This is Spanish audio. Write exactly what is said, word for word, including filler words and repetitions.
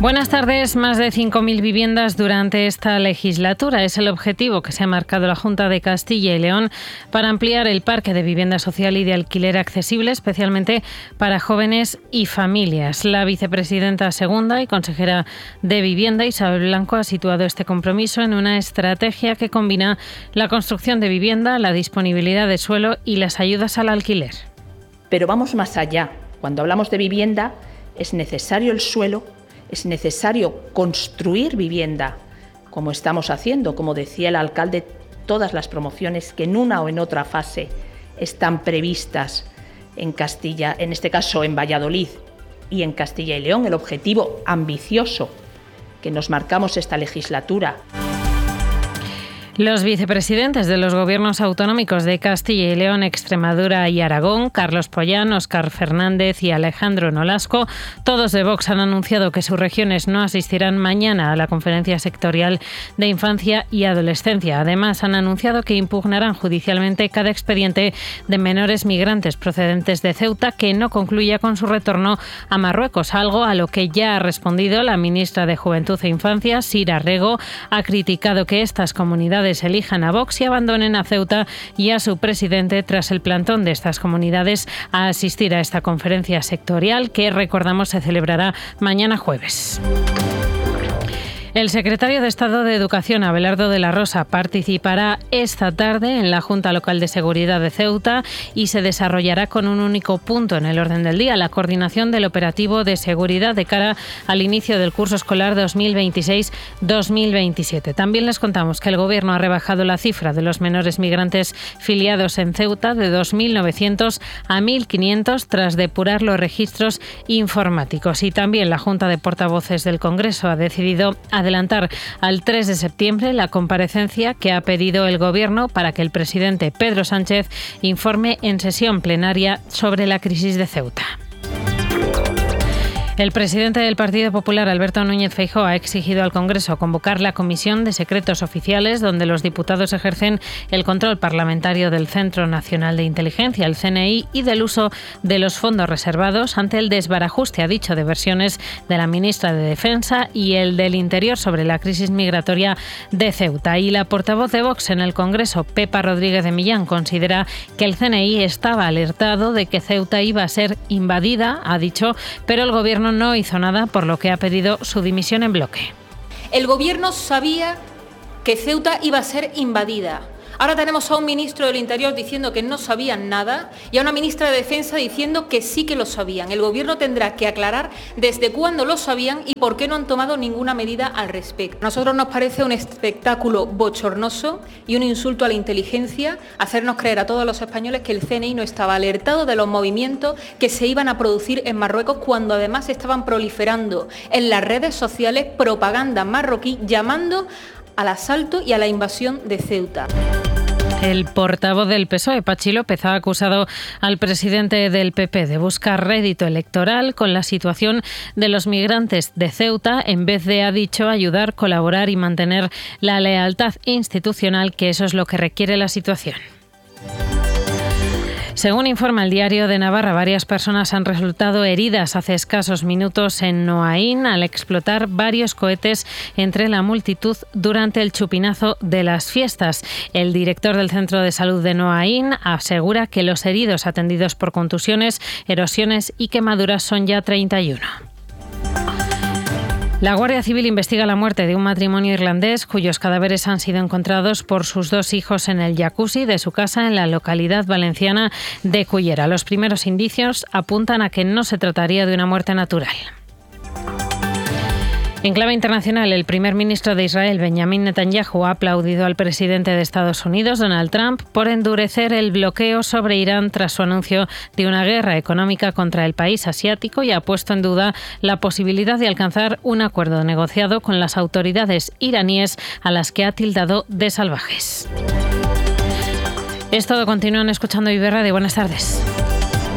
Buenas tardes. Más de cinco mil viviendas durante esta legislatura es el objetivo que se ha marcado la Junta de Castilla y León para ampliar el parque de vivienda social y de alquiler accesible, especialmente para jóvenes y familias. La vicepresidenta segunda y consejera de Vivienda, Isabel Blanco, ha situado este compromiso en una estrategia que combina la construcción de vivienda, la disponibilidad de suelo y las ayudas al alquiler. Pero vamos más allá. Cuando hablamos de vivienda, es necesario el suelo. Es necesario construir vivienda, como estamos haciendo, como decía el alcalde, todas las promociones que en una o en otra fase están previstas en Castilla, en este caso en Valladolid y en Castilla y León, el objetivo ambicioso que nos marcamos esta legislatura. Los vicepresidentes de los gobiernos autonómicos de Castilla y León, Extremadura y Aragón, Carlos Pollán, Óscar Fernández y Alejandro Nolasco, todos de Vox, han anunciado que sus regiones no asistirán mañana a la conferencia sectorial de infancia y adolescencia. Además, han anunciado que impugnarán judicialmente cada expediente de menores migrantes procedentes de Ceuta que no concluya con su retorno a Marruecos, algo a lo que ya ha respondido la ministra de Juventud e Infancia, Sira Rego. Ha criticado que estas comunidades elijan a Vox y abandonen a Ceuta y a su presidente tras el plantón de estas comunidades a asistir a esta conferencia sectorial que, recordamos, se celebrará mañana jueves. El secretario de Estado de Educación, Abelardo de la Rosa, participará esta tarde en la Junta Local de Seguridad de Ceuta y se desarrollará con un único punto en el orden del día, la coordinación del operativo de seguridad de cara al inicio del curso escolar dos mil veintiséis dos mil veintisiete. También les contamos que el Gobierno ha rebajado la cifra de los menores migrantes filiados en Ceuta de dos mil novecientos a mil quinientos tras depurar los registros informáticos. Y también la Junta de Portavoces del Congreso ha decidido adelantar al tres de septiembre la comparecencia que ha pedido el Gobierno para que el presidente Pedro Sánchez informe en sesión plenaria sobre la crisis de Ceuta. El presidente del Partido Popular, Alberto Núñez Feijóo, ha exigido al Congreso convocar la Comisión de Secretos Oficiales, donde los diputados ejercen el control parlamentario del Centro Nacional de Inteligencia, el C N I, y del uso de los fondos reservados ante el desbarajuste, ha dicho, de versiones de la ministra de Defensa y el del Interior sobre la crisis migratoria de Ceuta. Y la portavoz de Vox en el Congreso, Pepa Rodríguez de Millán, considera que el C N I estaba alertado de que Ceuta iba a ser invadida, ha dicho, pero el Gobierno no hizo nada, por lo que ha pedido su dimisión en bloque. El Gobierno sabía que Ceuta iba a ser invadida. Ahora tenemos a un ministro del Interior diciendo que no sabían nada y a una ministra de Defensa diciendo que sí que lo sabían. El Gobierno tendrá que aclarar desde cuándo lo sabían y por qué no han tomado ninguna medida al respecto. A nosotros nos parece un espectáculo bochornoso y un insulto a la inteligencia hacernos creer a todos los españoles que el C N I no estaba alertado de los movimientos que se iban a producir en Marruecos, cuando además estaban proliferando en las redes sociales propaganda marroquí llamando al asalto y a la invasión de Ceuta. El portavoz del P S O E, Pachi López, ha acusado al presidente del P P de buscar rédito electoral con la situación de los migrantes de Ceuta, en vez de, ha dicho, ayudar, colaborar y mantener la lealtad institucional, que eso es lo que requiere la situación. Según informa el Diario de Navarra, varias personas han resultado heridas hace escasos minutos en Noaín al explotar varios cohetes entre la multitud durante el chupinazo de las fiestas. El director del Centro de Salud de Noaín asegura que los heridos atendidos por contusiones, erosiones y quemaduras son ya treinta y uno. La Guardia Civil investiga la muerte de un matrimonio irlandés cuyos cadáveres han sido encontrados por sus dos hijos en el jacuzzi de su casa en la localidad valenciana de Cullera. Los primeros indicios apuntan a que no se trataría de una muerte natural. En clave internacional, el primer ministro de Israel, Benjamin Netanyahu, ha aplaudido al presidente de Estados Unidos, Donald Trump, por endurecer el bloqueo sobre Irán tras su anuncio de una guerra económica contra el país asiático, y ha puesto en duda la posibilidad de alcanzar un acuerdo negociado con las autoridades iraníes, a las que ha tildado de salvajes. Es todo. Continúan escuchando Vive Radio. Buenas tardes.